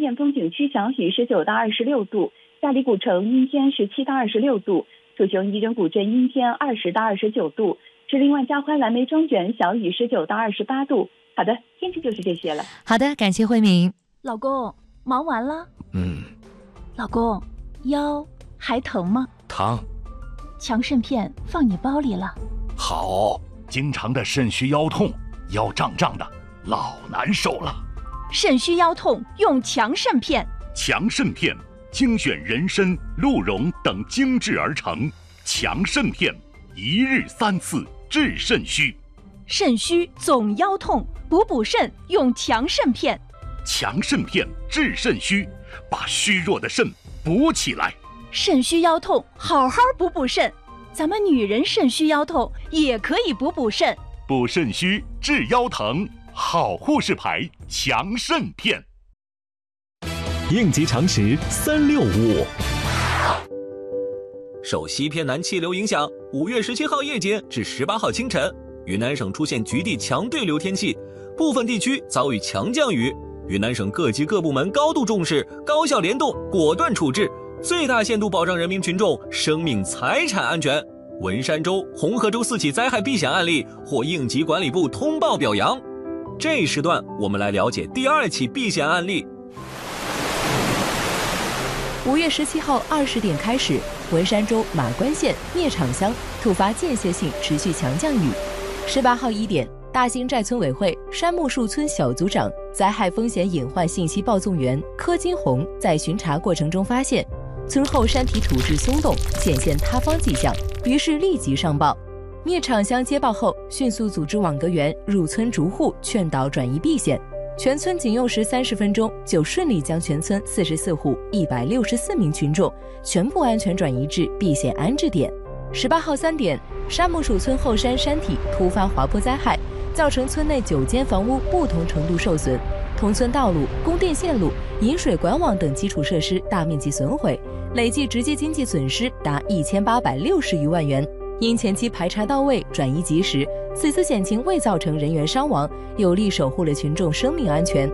汴风景区小雨19到26度，嘉里古城阴天17到26度，楚雄仪征古镇阴天20到29度，石林万家欢蓝莓庄园小雨19到28度。好的，天气就是这些了。 好的，感谢慧敏。 老公，忙完了？老公，腰还疼吗？ 疼。 强肾片放你包里了。 好，经常的肾虚腰痛，腰胀胀的，老难受了。 肾虚腰痛用强肾片。 强肾片精选人参、鹿茸等精制而成，强肾片一日3次治肾虚。 肾虚总腰痛，补肾用强肾片。 强肾片治肾虚，把虚弱的肾补起来。 肾虚腰痛，好好补肾。咱们女人肾虚腰痛也可以补肾。 补肾虚治腰疼，好护士牌强肾片。 应急常识365。 受西偏南气流影响，5月17号夜间至18号清晨，云南省出现局地强对流天气，部分地区遭遇强降雨。云南省各级各部门高度重视，高效联动，果断处置，最大限度保障人民群众生命财产安全。文山州、红河州4起灾害避险案例获应急管理部通报表扬。这一时段，我们来了解第2起避险案例。 5月17号20点开始，文山州马关县聂场乡突发间歇性持续强降雨。18号1点，大兴寨村委会山木树村小组长、灾害风险隐患信息报纵员柯金红在巡查过程中发现，村后山体土质松动，显现塌方迹象，于是立即上报。聂场乡接报后，迅速组织网格员入村逐户劝导转移避险，全村仅用时30分钟就顺利将全村44户164名群众全部安全转移至避险安置点。18号3点，沙木属村后山山体突发滑坡灾害，造成村内9间房屋不同程度受损，同村道路、供电线路、引水管网等基础设施大面积损毁，累计直接经济损失达1860余万元。因前期排查到位、转移及时，此次险情未造成人员伤亡，有力守护了群众生命安全。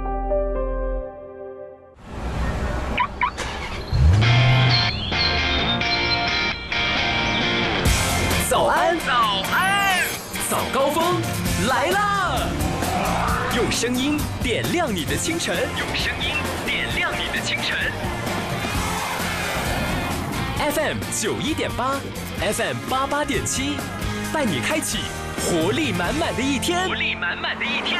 早安，早安，早高峰来啦！用声音点亮你的清晨，用声音点亮你的清晨。FM 91.8 ，FM 88.7，带你开启活力满满的一天。活力满满的一天。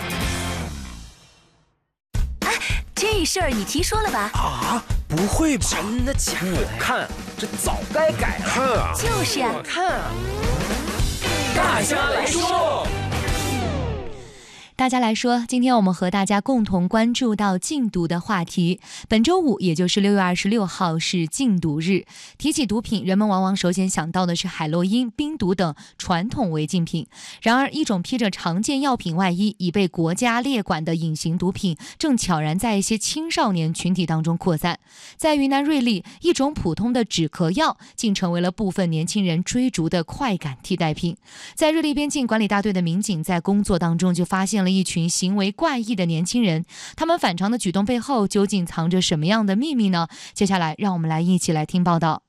哎，这事儿你提说了吧？ 啊，不会吧？ 真的假的？ 我看这早该改了。 看啊， 就是啊， 我看啊。大家来说。 大家来说，今天我们和大家共同关注到禁毒的话题。本周5，也就是6月26号是禁毒日。提起毒品，人们往往首先想到的是海洛因、冰毒等传统违禁品。然而，一种披着常见药品外衣、已被国家列管的隐形毒品，正悄然在一些青少年群体当中扩散。在云南瑞丽，一种普通的止咳药竟成为了部分年轻人追逐的快感替代品。在瑞丽边境管理大队的民警在工作当中就发现了一群行为怪异的年轻人，他们反常的举动背后究竟藏着什么样的秘密呢？接下来让我们一起来听报道。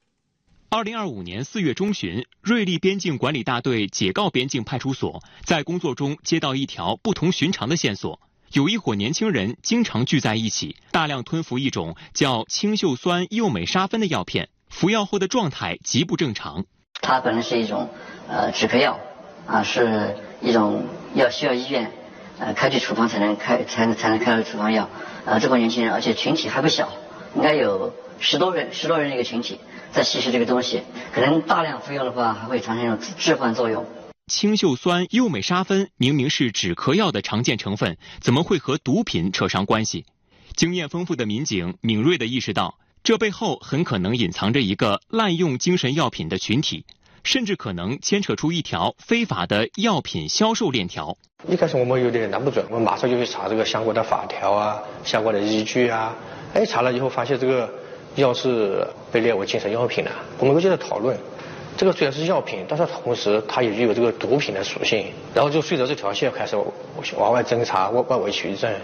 2025年4月中旬，瑞丽边境管理大队解告边境派出所在工作中接到一条不同寻常的线索，有一伙年轻人经常聚在一起，大量吞服一种叫氢溴酸右美沙芬的药片，服药后的状态极不正常。 它本身是一种止咳药是一种需要医院开具处方才能开的处方药。这伙年轻人，而且群体还不小，应该有十多人一个群体在吸食这个东西，可能大量服用的话还会产生一种致幻作用。 氢溴酸右美沙芬明明是止咳药的常见成分，怎么会和毒品扯上关系？经验丰富的民警敏锐地意识到，这背后很可能隐藏着一个滥用精神药品的群体，甚至可能牵扯出一条非法的药品销售链条。 一开始我们有点拿不准，我们马上就去查这个相关的法条啊，相关的依据啊。查了以后发现这个药是被列为精神药品了。我们就接着讨论，这个虽然是药品，但是同时它也具有这个毒品的属性。然后就随着这条线开始往外侦查，外围取证。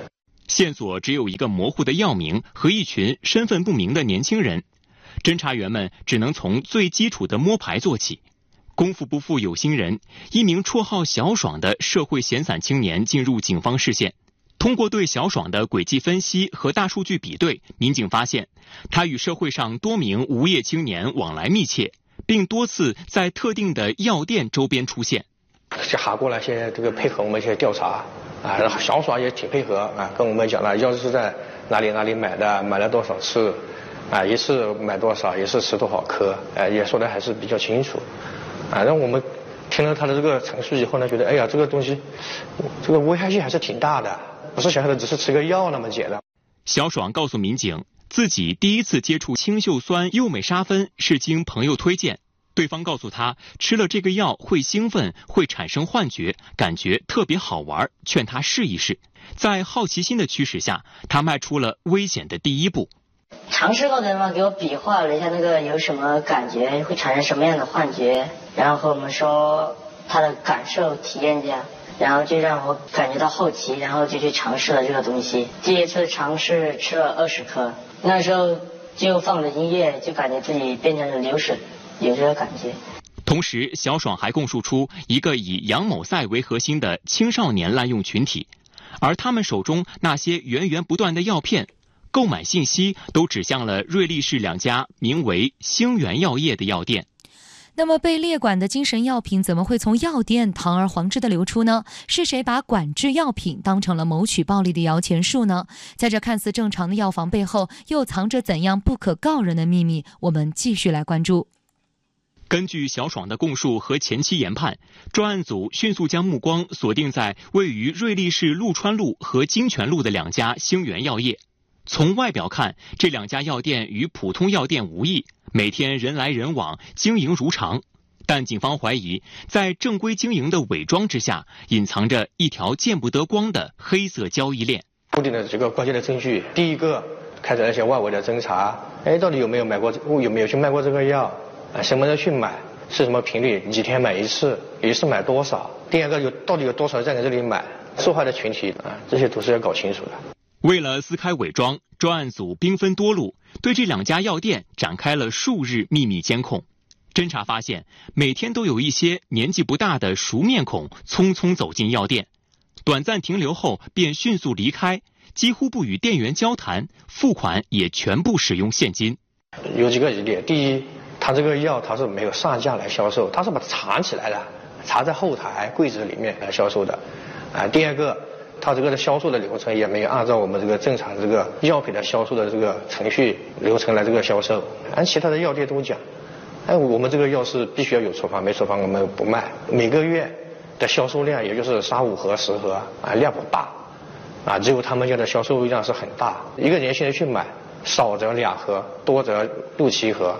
线索只有一个模糊的药名和一群身份不明的年轻人，侦查员们只能从最基础的摸排做起。功夫不负有心人，一名绰号小爽的社会闲散青年进入警方视线。通过对小爽的轨迹分析和大数据比对，民警发现他与社会上多名无业青年往来密切，并多次在特定的药店周边出现。 哈过来先这个配合我们一些调查啊，然后小爽也挺配合啊，跟我们讲了药是在哪里买的，买了多少次啊，一次买多少，一次吃多少颗，也说的还是比较清楚啊。让我们听了他的这个陈述以后呢，觉得哎呀，这个东西这个危害性还是挺大的，不是想象的只是吃个药那么简单。 小爽告诉民警，自己第一次接触氰溴酸右美沙芬是经朋友推荐，对方告诉他吃了这个药会兴奋，会产生幻觉，感觉特别好玩，劝他试一试。在好奇心的驱使下，他迈出了危险的第一步。 尝试过的人给我比划了一下那个有什么感觉，会产生什么样的幻觉，然后和我们说他的感受体验一下，然后就让我感觉到好奇，然后就去尝试了这个东西。第一次尝试吃了20颗，那时候就放着音乐，就感觉自己变成了流水，有这个感觉。 同时，小爽还供述出一个以杨某赛为核心的青少年滥用群体，而他们手中那些源源不断的药片，购买信息都指向了瑞丽市2家名为星源药业的药店。 那么被列管的精神药品怎么会从药店堂而皇之的流出呢？是谁把管制药品当成了谋取暴利的摇钱树呢？在这看似正常的药房背后，又藏着怎样不可告人的秘密？我们继续来关注。 根据小爽的供述和前期研判，专案组迅速将目光锁定在位于瑞丽市陆川路和金泉路的2家星源药业。从外表看，这2家药店与普通药店无异，每天人来人往，经营如常。但警方怀疑，在正规经营的伪装之下，隐藏着一条见不得光的黑色交易链。 固定的几个关键的证据，第一个，开展一些外围的侦查，到底有没有买过，有没有去卖过这个药，什么时候去买，是什么频率，几天买一次，一次买多少。第二个，到底有多少人在这里买，受害的群体这些都是要搞清楚的。 为了撕开伪装，专案组兵分多路，对这2家药店展开了数日秘密监控。侦查发现，每天都有一些年纪不大的熟面孔匆匆走进药店，短暂停留后便迅速离开，几乎不与店员交谈，付款也全部使用现金。 有几个疑点，第一，他这个药他是没有上架来销售，他是把它藏起来的，藏在后台柜子里面来销售的。第二个，他这个的销售的流程也没有按照我们这个正常这个药品的销售的这个程序流程来这个销售。按其他的药店都讲，我们这个药是必须要有处方，没处方我们不卖。每个月的销售量也就是3、5盒、10盒量不大只有他们家的销售量是很大。一个年轻人去买，少则2盒，多则6、7盒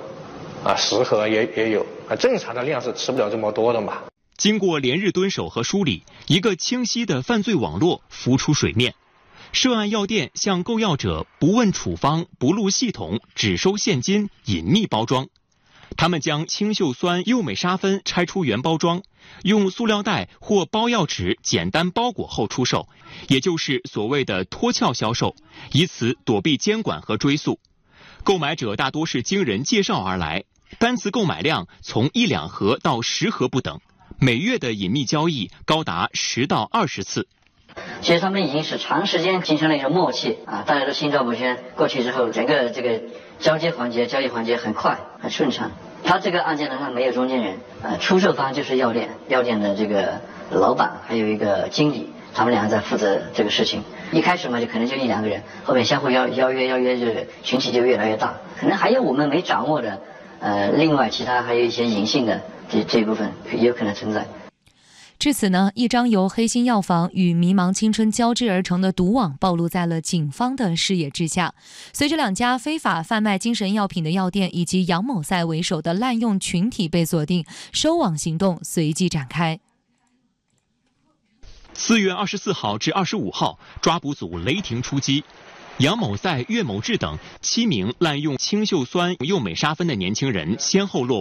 10盒也有正常的量是吃不了这么多的嘛。 经过连日蹲守和梳理，一个清晰的犯罪网络浮出水面。涉案药店向购药者不问处方、不录系统，只收现金，隐秘包装。他们将氰溴酸右美沙芬拆出原包装，用塑料袋或包药纸简单包裹后出售，也就是所谓的脱壳销售，以此躲避监管和追溯。购买者大多是经人介绍而来，单次购买量从1、2盒到10盒不等。每月的隐秘交易高达10到20次。 其实他们已经是长时间形成了一种默契大家都心照不宣。过去之后，整个这个交易环节很快很顺畅。他这个案件呢，他没有中间人出售方就是药店的这个老板，还有一个经理，他们2个在负责这个事情。一开始嘛，就可能就1、2个人，后面相互邀约，就是群体就越来越大。可能还有我们没掌握的，另外其他还有一些隐性的这一部分也有可能存在。 至此呢，一张由黑心药房与迷茫青春交织而成的毒网暴露在了警方的视野之下。随着2家非法贩卖精神药品的药店以及杨某赛为首的滥用群体被锁定，收网行动随即展开。 4月24号至25号，抓捕组雷霆出击，杨某赛、岳某志等7名滥用氰溴酸右美沙芬的年轻人先后落网。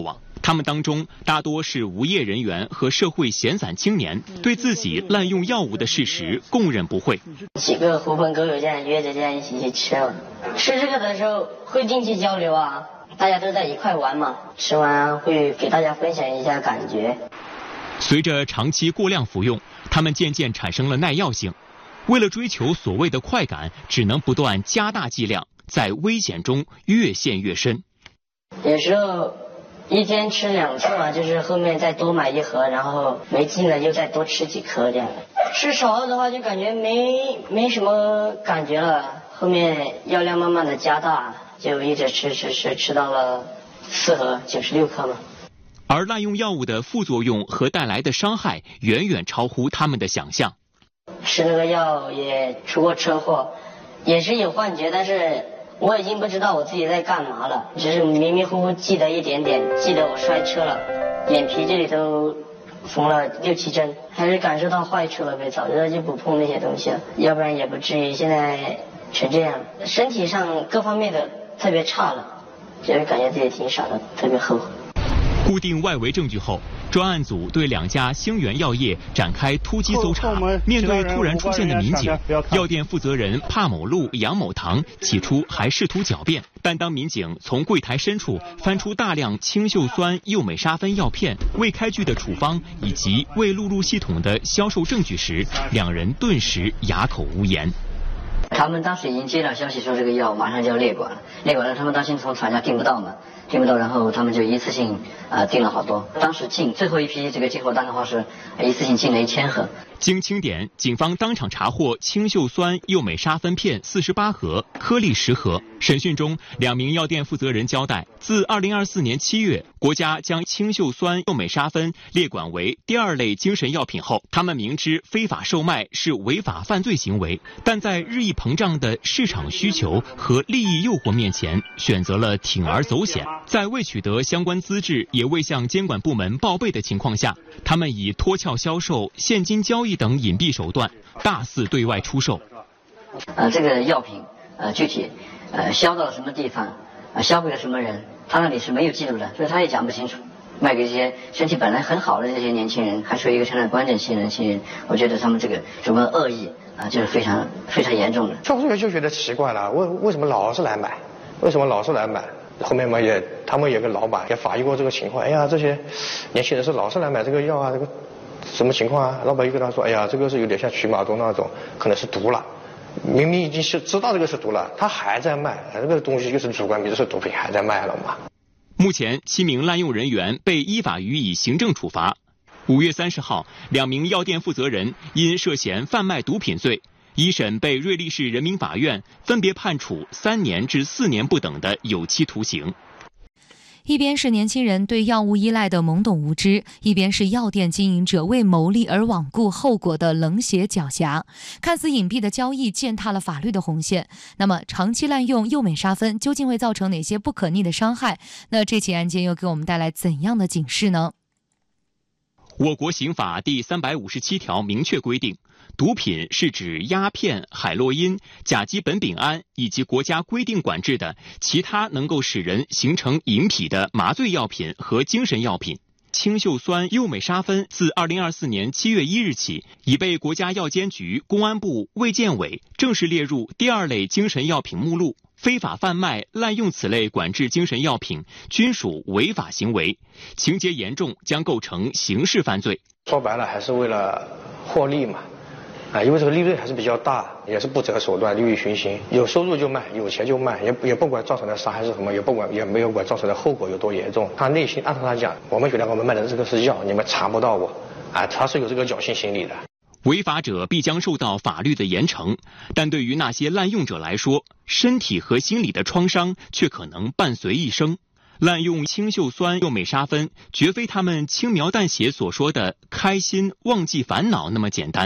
他们当中大多是无业人员和社会闲散青年，对自己滥用药物的事实供认不讳。 几个狐朋狗友这样约着这样一起去吃嘛，吃这个的时候会定期交流啊，大家都在一块玩嘛，吃完会给大家分享一下感觉。 随着长期过量服用，他们渐渐产生了耐药性。为了追求所谓的快感，只能不断加大剂量，在危险中越陷越深。 有时候一天吃2次嘛，就是后面再多买1盒，然后没劲了又再多吃几颗这样。吃少了的话就感觉没什么感觉了，后面药量慢慢的加大，就一直吃到了4盒96克嘛。 而滥用药物的副作用和带来的伤害远远超乎他们的想象。 吃那个药也出过车祸，也是有幻觉，但是我已经不知道我自己在干嘛了，只是迷迷糊糊记得一点点，记得我摔车了，眼皮这里都缝了6、7针，还是感受到坏处了呗，早知道就不碰那些东西了，要不然也不至于现在成这样，身体上各方面的特别差了，就是感觉自己挺傻的，特别后悔。 固定外围证据后，专案组对2家星源药业展开突击搜查。面对突然出现的民警，药店负责人帕某路、杨某堂起初还试图狡辩，但当民警从柜台深处翻出大量氰溴酸右美沙芬药片、未开具的处方以及未录入系统的销售证据时，2人顿时哑口无言。 他们当时已经接到消息说这个药马上就要列管了，他们担心从厂家订不到嘛，然后他们就一次性订了好多。当时最后一批这个进货单的话是一次性进了1000盒。 经清点，警方当场查获氰溴酸右美沙芬片48盒，颗粒10盒。审讯中，2名药店负责人交代，自2024年7月，国家将氰溴酸右美沙芬列管为第2类精神药品后，他们明知非法售卖是违法犯罪行为，但在日益膨胀的市场需求和利益诱惑面前，选择了铤而走险。在未取得相关资质，也未向监管部门报备的情况下，他们以脱壳销售、现金交易等隐蔽手段，大肆对外出售。 这个药品具体销到了什么地方，销给了什么人，他那里是没有记录的，所以他也讲不清楚。卖给这些身体本来很好的这些年轻人，还处于一个成长关键期的年轻人，我觉得他们这个什么恶意就是非常非常严重的。 这个就觉得奇怪了，为什么老是来买？后面嘛他们有个老板也反映过这个情况，哎呀，这些年轻人是老是来买这个药啊，这个什么情况啊？老板又跟他说，哎呀，这个是有点像曲马多那种，可能是毒了。明明已经是知道这个是毒了，他还在卖，这个东西就是主观迷思是毒品，还在卖了嘛。 目前7名滥用人员被依法予以行政处罚。5月30号，2名药店负责人因涉嫌贩卖毒品罪，一审被瑞丽市人民法院分别判处3年至4年不等的有期徒刑。 一边是年轻人对药物依赖的懵懂无知，一边是药店经营者为牟利而罔顾后果的冷血狡黠。看似隐蔽的交易践踏了法律的红线。那么长期滥用右美沙芬究竟会造成哪些不可逆的伤害？那这起案件又给我们带来怎样的警示呢？ 我国刑法第357条明确规定，毒品是指鸦片、海洛因、甲基苯丙胺以及国家规定管制的其他能够使人形成瘾痞的麻醉药品和精神药品。氰溴酸右美沙芬自2024年7月1日起，已被国家药监局、公安部、卫健委正式列入第2类精神药品目录。非法贩卖、滥用此类管制精神药品均属违法行为，情节严重将构成刑事犯罪。 说白了还是为了获利嘛，因为这个利润还是比较大，也是不择手段、利欲熏心，有收入就卖，有钱就卖，也不管造成的伤害是什么，也没有管造成的后果有多严重。他内心按照他讲，我们觉得我们卖的这个是药，你们查不到我，他是有这个侥幸心理的。 违法者必将受到法律的严惩，但对于那些滥用者来说，身体和心理的创伤却可能伴随一生。滥用氰溴酸右美沙芬，绝非他们轻描淡写所说的开心、忘记烦恼那么简单。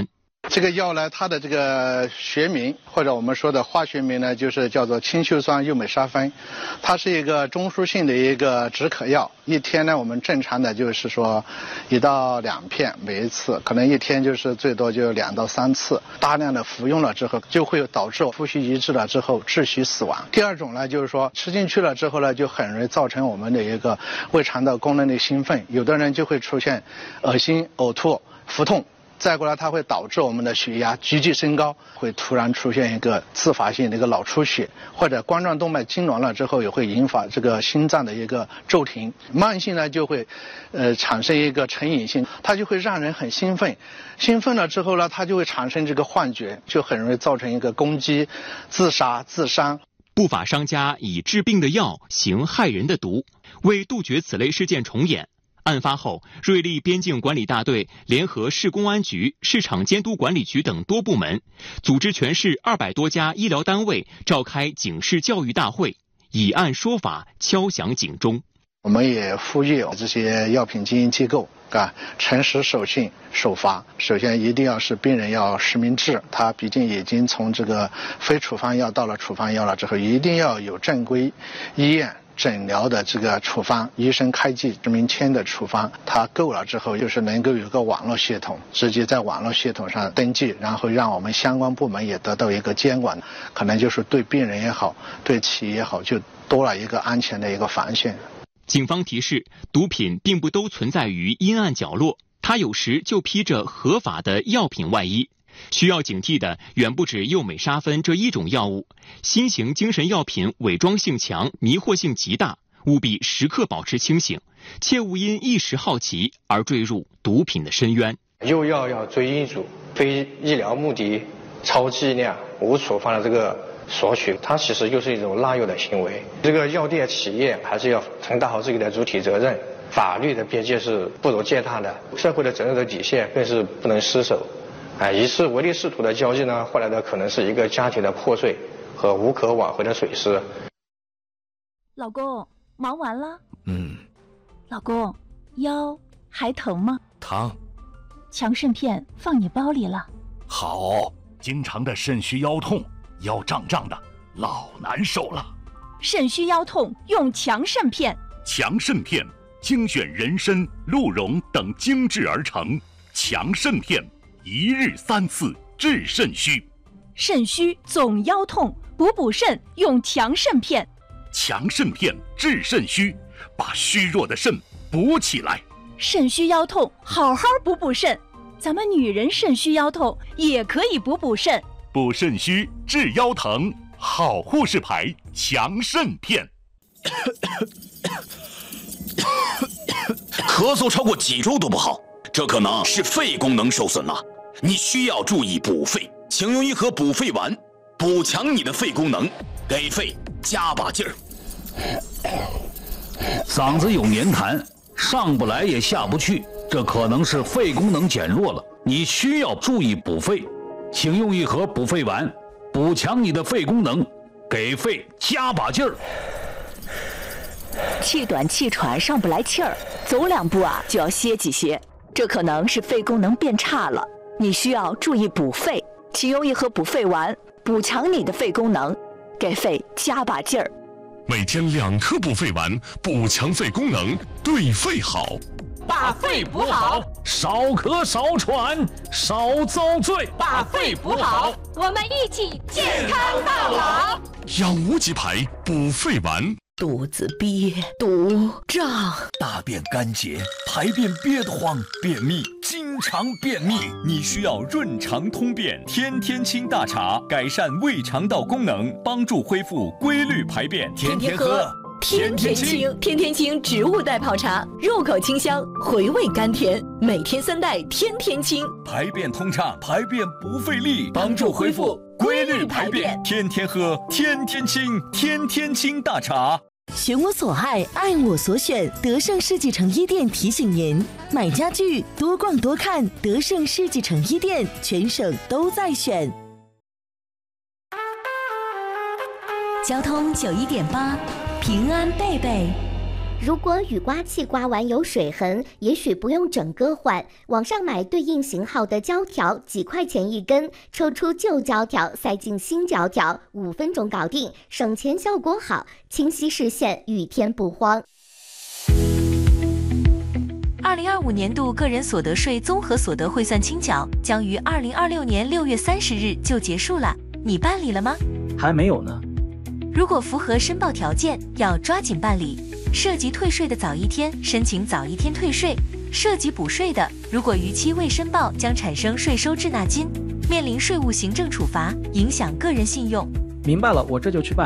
这个药呢，它的这个学名或者我们说的化学名呢，就是叫做氢溴酸右美沙芬。它是一个中枢性的一个止咳药。一天呢，我们正常的就是说1到2片，每一次可能一天就是最多就2到3次。大量的服用了之后，就会导致呼吸抑制了之后窒息死亡。第二种呢，就是说吃进去了之后呢，就很容易造成我们的一个胃肠道功能的兴奋，有的人就会出现恶心、呕吐、腹痛。再过来，它会导致我们的血压急剧升高，会突然出现一个自发性的一个脑出血，或者冠状动脉痉挛了之后，也会引发这个心脏的一个骤停。慢性呢就会产生一个成瘾性，它就会让人很兴奋，兴奋了之后呢，它就会产生这个幻觉，就很容易造成一个攻击、自杀、自伤。 不法商家以治病的药行害人的毒，为杜绝此类事件重演。案发后，瑞丽边境管理大队联合市公安局、市场监督管理局等多部门，组织全市200多家医疗单位召开警示教育大会，以案说法，敲响警钟。 我们也呼吁这些药品经营机构诚实守信守法。首先一定要是病人要实名制，他毕竟已经从这个非处方药到了处方药了之后，一定要有正规医院诊疗的这个处方，医生开具证明签的处方，它够了之后，就是能够有个网络系统，直接在网络系统上登记，然后让我们相关部门也得到一个监管，可能就是对病人也好，对企业也好，就多了一个安全的一个防线。 警方提示，毒品并不都存在于阴暗角落，它有时就披着合法的药品外衣。需要警惕的远不止右美沙芬这一种药物，新型精神药品伪装性强，迷惑性极大，务必时刻保持清醒，切勿因一时好奇而坠入毒品的深渊。 用药要追医嘱，非医疗目的超剂量无处方的这个索取，它其实就是一种滥用的行为。这个药店企业还是要承担好自己的主体责任，法律的边界是不容践踏的，社会的责任的底线更是不能失守。一次唯利是图的交际呢，换来的可能是一个家庭的破碎和无可挽回的损失。 老公，忙完了？老公，腰还疼吗？ 疼。 强肾片放你包里了。 好，经常的肾虚腰痛，腰胀胀的，老难受了。 肾虚腰痛用强肾片。 强肾片精选人参、鹿茸等精制而成，强肾片1日3次治肾虚。 肾虚总腰痛，补肾用强肾片。 强肾片治肾虚，把虚弱的肾补起来。 肾虚腰痛，好好补肾。咱们女人肾虚腰痛也可以补肾。 补肾虚治腰疼，好护士牌强肾片。 咳嗽超过几周都不好，这可能是肺功能受损了。你需要注意补肺，请用一盒补肺丸，补强你的肺功能，给肺加把劲儿。 嗓子有黏痰，上不来也下不去，这可能是肺功能减弱了。你需要注意补肺，请用一盒补肺丸，补强你的肺功能，给肺加把劲儿。 气短气喘，上不来气儿，走2步就要歇几歇，这可能是肺功能变差了。你需要注意补肺，请用一盒补肺丸，补强你的肺功能，给肺加把劲儿。 每天2颗补肺丸，补强肺功能，对肺好。 把肺补好， 少咳少喘少遭罪。 把肺补好，我们一起健康到老。 养无极牌补肺丸。 肚子憋、肚胀， 大便干结，排便憋得慌，便秘，经常便秘，你需要润肠通便天天清大茶，改善胃肠道功能，帮助恢复规律排便。 天天喝，天天清。天天清植物代泡茶，入口清香，回味甘甜，每天3袋，天天清， 排便通畅，排便不费力，帮助恢复规律排便。天天喝，天天清，天天清大茶。 选我所爱，爱我所选。德胜世纪城一店提醒您：买家具多逛多看，德胜世纪城一店，全省都在选。 交通91.8，平安贝贝。 如果雨刮器刮完有水痕，也许不用整个换，网上买对应型号的胶条，几块钱一根，抽出旧胶条，塞进新胶条，5分钟搞定，省钱效果好，清晰视线，雨天不慌。 2025年度个人所得税综合所得汇算清缴将于2026年6月30日就结束了，你办理了吗？ 还没有呢。 如果符合申报条件，要抓紧办理。涉及退税的早1天申请早1天退税，涉及补税的，如果逾期未申报，将产生税收滞纳金，面临税务行政处罚，影响个人信用。 明白了，我这就去办。